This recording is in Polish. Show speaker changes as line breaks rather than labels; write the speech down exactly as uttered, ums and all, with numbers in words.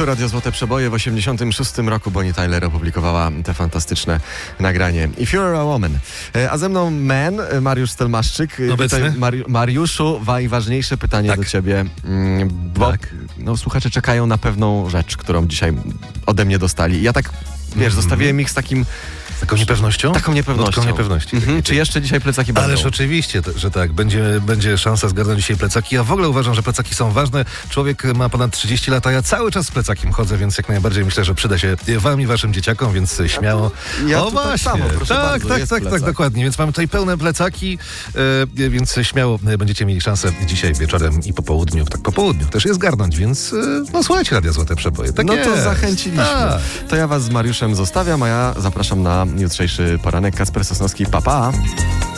Tu Radio Złote Przeboje. W osiemdziesiątym szóstym roku Bonnie Tyler opublikowała te fantastyczne nagranie If You're a Woman. A ze mną Man, Mariusz Stelmaszczyk. Witaj, Mari- Mariuszu, najważniejsze pytanie
tak.
do ciebie, bo tak. no, słuchacze czekają na pewną rzecz, którą dzisiaj ode mnie dostali. Ja tak, wiesz, mm. zostawiłem ich z takim...
Taką niepewnością?
Taką niepewnością.
Taką niepewności.
Mhm. Czy jeszcze dzisiaj plecaki będą?
Ależ oczywiście, że tak. Będzie, będzie szansa zgarnąć dzisiaj plecaki. Ja w ogóle uważam, że plecaki są ważne. Człowiek ma ponad trzydzieści lat, a ja cały czas z plecakiem chodzę, więc jak najbardziej myślę, że przyda się wam i waszym dzieciakom, więc śmiało.
Ja
o właśnie.
Tak, samo, proszę
tak,
bardzo,
tak, tak,
plecak.
tak, dokładnie. Więc mamy tutaj pełne plecaki, e, więc śmiało będziecie mieli szansę dzisiaj wieczorem i po południu, tak po południu też je zgarnąć, więc e, no słuchajcie Radio Złote Przeboje. Tak
no
jest.
to zachęciliśmy.
A.
To ja was z Mariuszem zostawiam, a ja zapraszam na jutrzejszy poranek. Kacper Sosnowski, pa pa!